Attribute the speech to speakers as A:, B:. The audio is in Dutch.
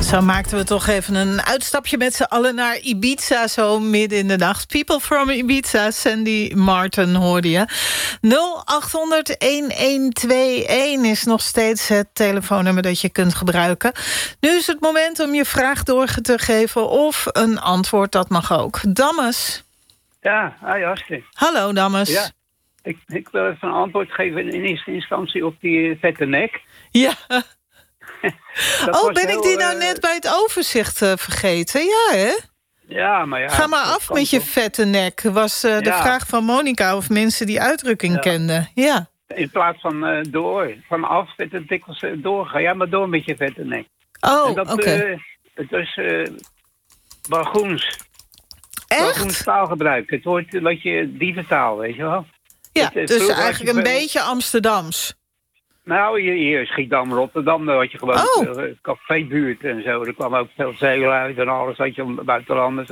A: Zo maakten we toch even een uitstapje met z'n allen naar Ibiza, zo midden in de nacht. People from Ibiza, Sandy Martin hoorde je. 0800-1121 is nog steeds het telefoonnummer dat je kunt gebruiken. Nu is het moment om je vraag door te geven of een antwoord, dat mag ook. Dammes.
B: Ja, hi Astrid.
A: Hallo Dammes.
B: Ja, ik wil even een antwoord geven in eerste instantie op die vette nek.
A: Ja. Ben
B: heel,
A: ik die nou net bij het overzicht vergeten? Ja, hè?
B: Ja, maar ja.
A: Ga maar af met je vette nek. Was de vraag van Monica of mensen die uitdrukking kenden. Ja.
B: In plaats van door. Vanaf werd het dikwijls doorgaan. Ja, maar door met je vette nek.
A: Oh, oké.
B: Het is Bargoens.
A: Echt?
B: Bargoens taalgebruik. Het hoort dat je dieventaal, weet je wel.
A: Ja, dus eigenlijk een beetje Amsterdams.
B: Nou, hier Schiedam, Rotterdam, daar had je gewoon cafébuurt en zo. Er kwam ook veel zeeluid en alles, had je buitenlanders.